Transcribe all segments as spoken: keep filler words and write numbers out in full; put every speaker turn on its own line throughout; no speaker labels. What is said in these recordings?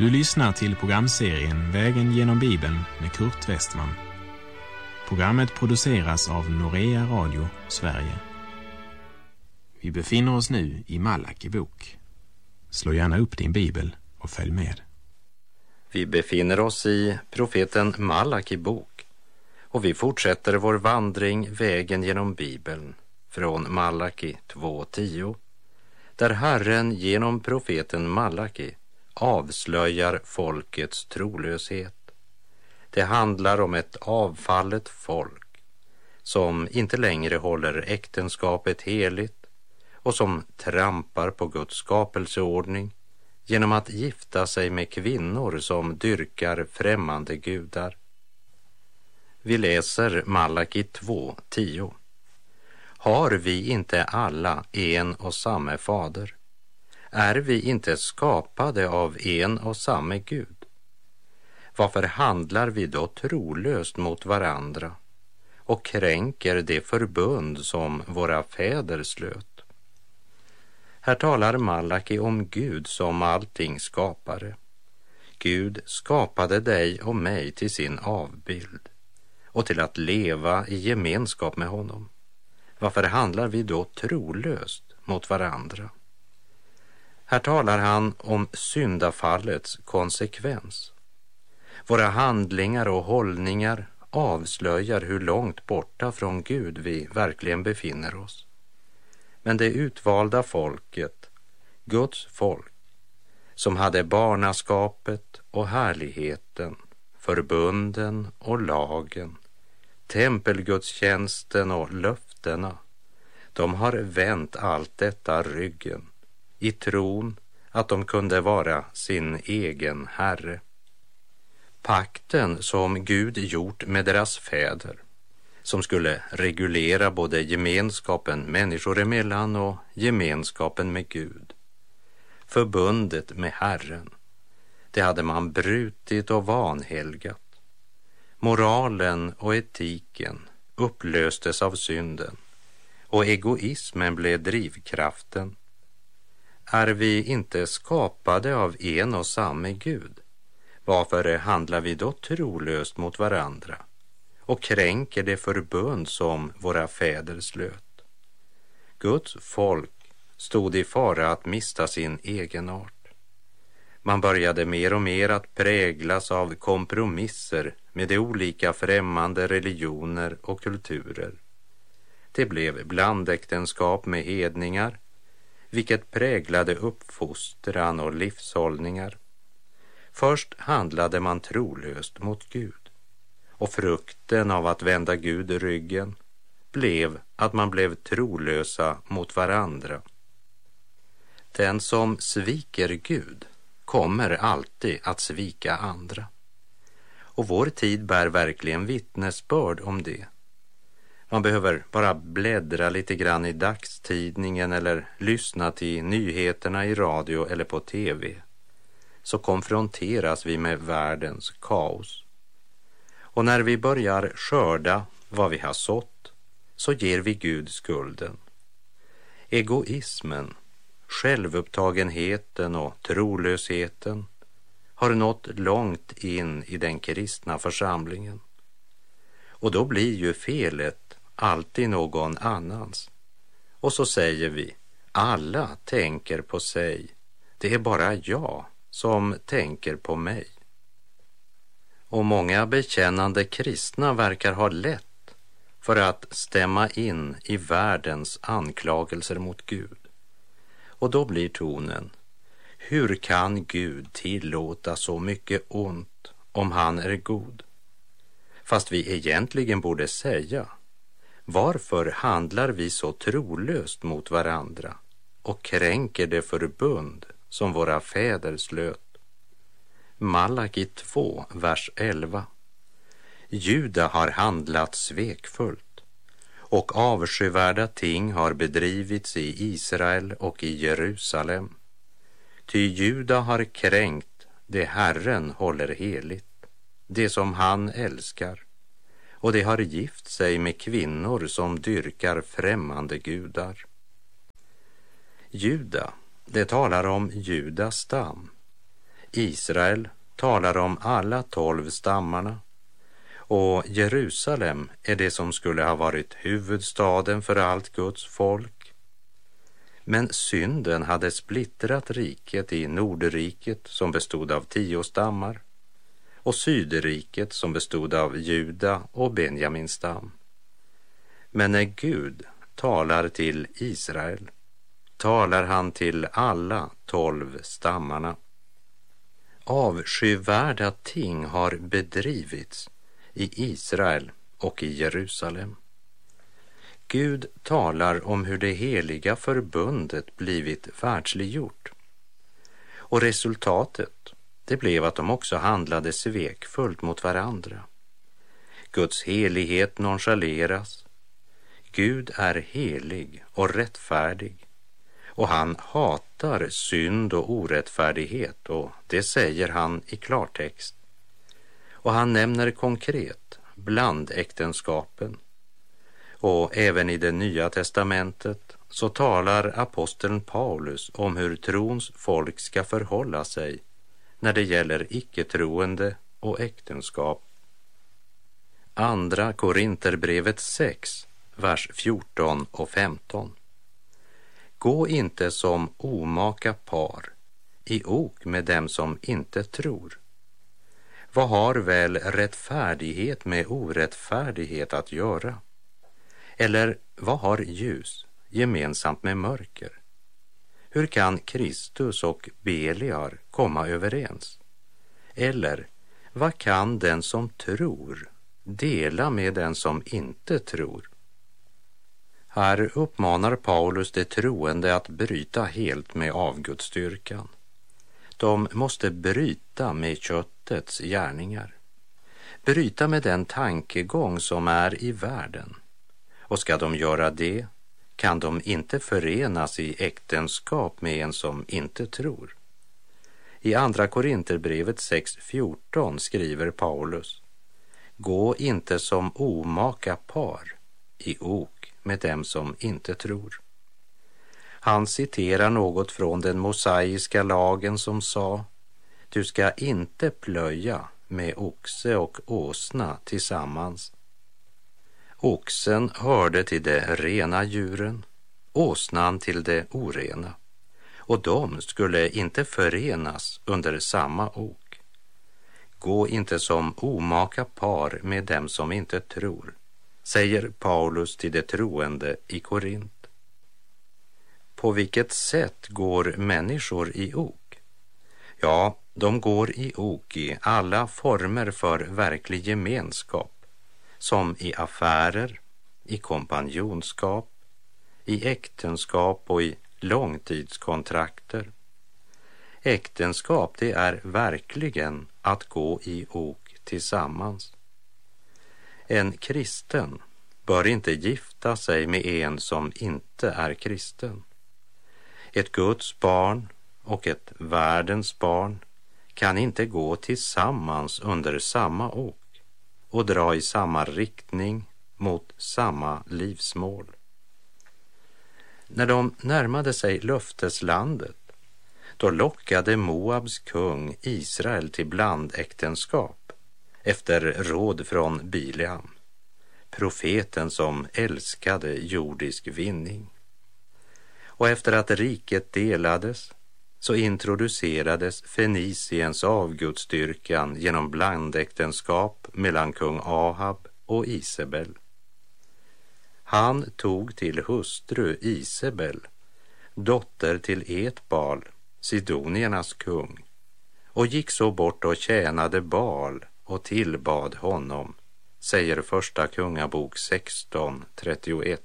Du lyssnar till programserien Vägen genom Bibeln med Kurt Westman. Programmet produceras av Norea Radio, Sverige. Vi befinner oss nu i Malaki bok. Slå gärna upp din bibel och följ med.
Vi befinner oss i profeten Malaki bok och vi fortsätter vår vandring Vägen genom Bibeln från Malaki två tio, där Herren genom profeten Malaki avslöjar folkets trolöshet. Det handlar om ett avfallet folk som inte längre håller äktenskapet heligt och som trampar på Guds skapelseordning genom att gifta sig med kvinnor som dyrkar främmande gudar. Vi läser Malaki två tio. Har vi inte alla en och samma fader? Är vi inte skapade av en och samma Gud? Varför handlar vi då trolöst mot varandra och kränker det förbund som våra fäder slöt? Här talar Malaki om Gud som allting skapare. Gud skapade dig och mig till sin avbild och till att leva i gemenskap med honom. Varför handlar vi då trolöst mot varandra? Här talar han om syndafallets konsekvens. Våra handlingar och hållningar avslöjar hur långt borta från Gud vi verkligen befinner oss. Men det utvalda folket, Guds folk, som hade barnaskapet och härligheten, förbunden och lagen, tempelgudstjänsten och löftena, de har vänt allt detta ryggen i tron att de kunde vara sin egen herre. Pakten som Gud gjort med deras fäder, som skulle reglera både gemenskapen människor emellan och gemenskapen med Gud, förbundet med Herren, det hade man brutit och vanhelgat. Moralen och etiken upplöstes av synden och egoismen blev drivkraften. Är vi inte skapade av en och samma Gud? Varför handlar vi då trolöst mot varandra och kränker det förbund som våra fäder slöt? Guds folk stod i fara att mista sin egenart. Man började mer och mer att präglas av kompromisser med de olika främmande religioner och kulturer. Det blev blandäktenskap med hedningar, vilket präglade uppfostran och livshållningar. Först handlade man trolöst mot Gud, och frukten av att vända Gud ryggen blev att man blev trolösa mot varandra. Den som sviker Gud kommer alltid att svika andra. Och vår tid bär verkligen vittnesbörd om det. Man behöver bara bläddra lite grann i dagstidningen eller lyssna till nyheterna i radio eller på tv, så konfronteras vi med världens kaos. Och när vi börjar skörda vad vi har sått, så ger vi Gud skulden. Egoismen, självupptagenheten och trolösheten har nått långt in i den kristna församlingen. Och då blir ju felet alltid någon annans. Och så säger vi, alla tänker på sig. Det är bara jag som tänker på mig. Och många bekännande kristna verkar ha lätt för att stämma in i världens anklagelser mot Gud. Och då blir tonen, hur kan Gud tillåta så mycket ont om han är god? Fast vi egentligen borde säga, varför handlar vi så trolöst mot varandra och kränker det förbund som våra fäder slöt? Malaki två, vers elva. Juda har handlat svekfullt och avskyvärda ting har bedrivits i Israel och i Jerusalem. Ty Juda har kränkt det Herren håller heligt, det som han älskar, och det har gift sig med kvinnor som dyrkar främmande gudar. Juda, det talar om Judas stam. Israel talar om alla tolv stammarna, och Jerusalem är det som skulle ha varit huvudstaden för allt Guds folk. Men synden hade splittrat riket i Nordriket som bestod av tio stammar och Sydriket som bestod av Juda och Benjamins stam. Men när Gud talar till Israel talar han till alla tolv stammarna. Avskyvärda ting har bedrivits i Israel och i Jerusalem. Gud talar om hur det heliga förbundet blivit världsliggjort. Och resultatet, det blev att de också handlade svekfullt mot varandra. Guds helighet nonchaleras. Gud är helig och rättfärdig, och han hatar synd och orättfärdighet, och det säger han i klartext. Och han nämner konkret blandäktenskapen. Och även i det nya testamentet så talar aposteln Paulus om hur trons folk ska förhålla sig när det gäller icke-troende och äktenskap. Andra Korinterbrevet sex, vers fjorton och femton. Gå inte som omaka par i ok med dem som inte tror. Vad har väl rättfärdighet med orättfärdighet att göra? Eller vad har ljus gemensamt med mörker? Hur kan Kristus och Beliar komma överens? Eller vad kan den som tror dela med den som inte tror? Här uppmanar Paulus de troende att bryta helt med avgudsdyrkan. De måste bryta med köttets gärningar. Bryta med den tankegång som är i världen. Och ska de göra det kan de inte förenas i äktenskap med en som inte tror. I andra Korinterbrevet sex fjorton skriver Paulus: gå inte som omaka par i ok med dem som inte tror. Han citerar något från den mosaiska lagen som sa: du ska inte plöja med oxe och åsna tillsammans. Oxen hörde till de rena djuren, åsnan till de orena, och de skulle inte förenas under samma ok. Gå inte som omaka par med dem som inte tror, säger Paulus till de troende i Korint. På vilket sätt går människor i ok? Ja, de går i ok i alla former för verklig gemenskap, som i affärer, i kompanjonskap, i äktenskap och i långtidskontrakter. Äktenskap, det är verkligen att gå i ok tillsammans. En kristen bör inte gifta sig med en som inte är kristen. Ett Guds barn och ett världens barn kan inte gå tillsammans under samma ok och dra i samma riktning mot samma livsmål. När de närmade sig löfteslandet, då lockade Moabs kung Israel till blandäktenskap efter råd från Bileam, profeten som älskade jordisk vinning. Och efter att riket delades så introducerades Feniciens avgudsdyrkan genom blandäktenskap mellan kung Ahab och Isabel. Han tog till hustru Isabel, dotter till Etbal, sidoniernas kung, och gick så bort och tjänade Baal och tillbad honom, säger första kungabok sexton trettioett.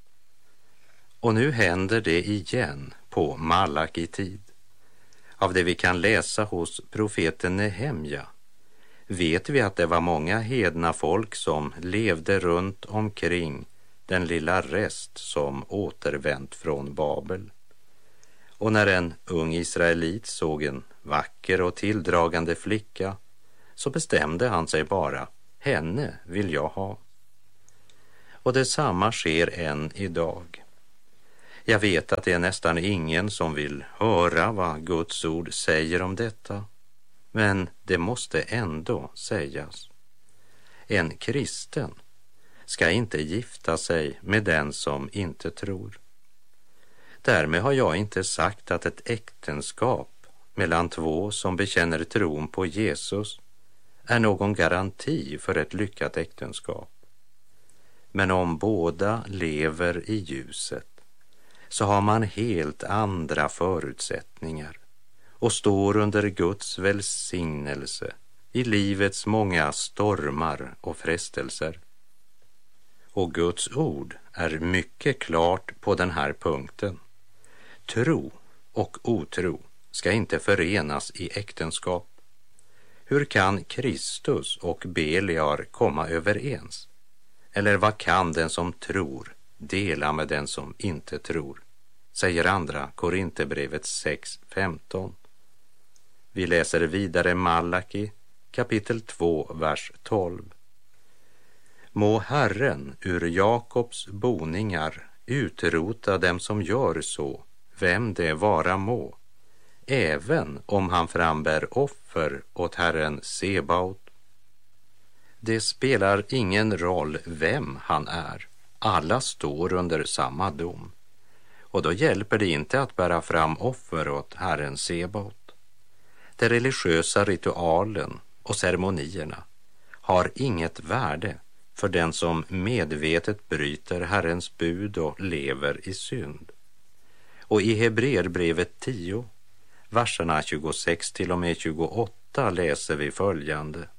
Och nu händer det igen på Malaki tid. Av det vi kan läsa hos profeten Nehemja vet vi att det var många hedna folk som levde runt omkring den lilla rest som återvänt från Babel. Och när en ung israelit såg en vacker och tilldragande flicka så bestämde han sig bara: henne vill jag ha. Och detsamma sker än idag. Jag vet att det är nästan ingen som vill höra vad Guds ord säger om detta, men det måste ändå sägas. En kristen ska inte gifta sig med den som inte tror. Därmed har jag inte sagt att ett äktenskap mellan två som bekänner tron på Jesus är någon garanti för ett lyckat äktenskap. Men om båda lever i ljuset så har man helt andra förutsättningar och står under Guds välsignelse i livets många stormar och frestelser. Och Guds ord är mycket klart på den här punkten. Tro och otro ska inte förenas i äktenskap. Hur kan Kristus och Beliar komma överens? Eller vad kan den som tror dela med den som inte tror? Säger andra Korinthierbrevet sex femton. Vi läser vidare Malaki kapitel två, vers tolv. Må Herren ur Jakobs boningar utrota dem som gör så, vem det vara må, även om han frambär offer åt Herren Sebaot. Det spelar ingen roll vem han är. Alla står under samma dom. Och då hjälper det inte att bära fram offer åt Herren Sebaot. De religiösa ritualen och ceremonierna har inget värde för den som medvetet bryter Herrens bud och lever i synd. Och i Hebreerbrevet tio, verserna tjugosex till och med tjugoåtta läser vi följande.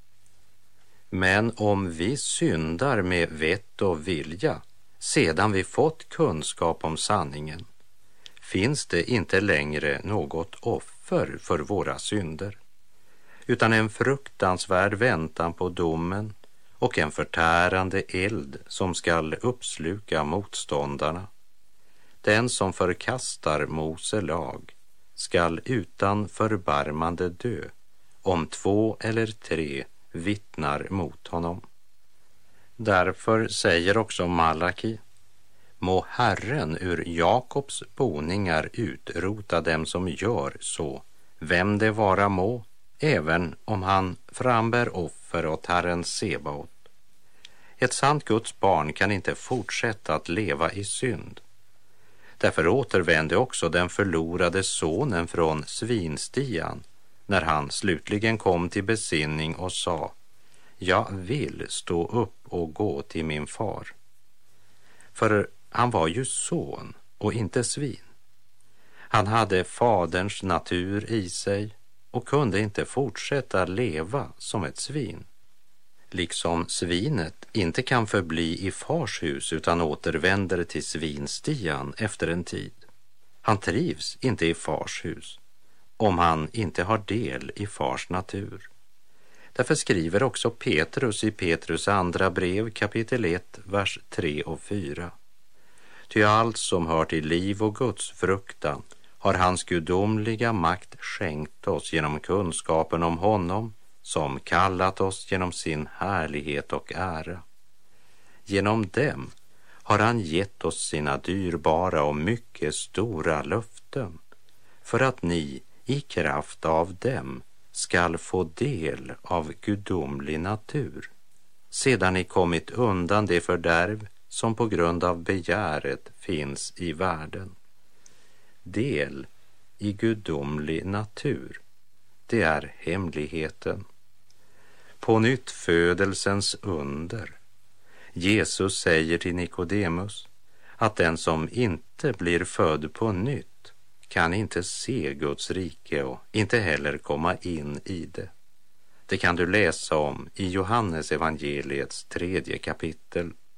Men om vi syndar med vett och vilja, sedan vi fått kunskap om sanningen, finns det inte längre något offer för våra synder, utan en fruktansvärd väntan på domen och en förtärande eld som skall uppsluka motståndarna. Den som förkastar Mose lag skall utan förbarmande dö, om två eller tre vittnar mot honom. Därför säger också Malaki, må Herren ur Jakobs boningar utrota dem som gör så, vem det vara må, även om han frambär offer åt Herren Sebaot. Ett sant Guds barn kan inte fortsätta att leva i synd. Därför återvände också den förlorade sonen från svinstian när han slutligen kom till besinning och sa, jag vill stå upp och gå till min far. För han var ju son och inte svin. Han hade faderns natur i sig och kunde inte fortsätta leva som ett svin. Liksom svinet inte kan förbli i fars hus utan återvänder till svinstian efter en tid. Han trivs inte i fars hus om han inte har del i fars natur. Därför skriver också Petrus i Petrus andra brev kapitel ett, vers tre och fyra. Ty allt som hör till liv och Guds fruktan har hans gudomliga makt skänkt oss genom kunskapen om honom som kallat oss genom sin härlighet och ära. Genom dem har han gett oss sina dyrbara och mycket stora löften, för att ni i kraft av dem skall få del av gudomlig natur, sedan ni kommit undan det fördärv som på grund av begäret finns i världen. Del i gudomlig natur, det är hemligheten. På nytt födelsens under. Jesus säger till Nikodemus att den som inte blir född på nytt kan inte se Guds rike och inte heller komma in i det. Det kan du läsa om i Johannes evangeliets tredje kapitel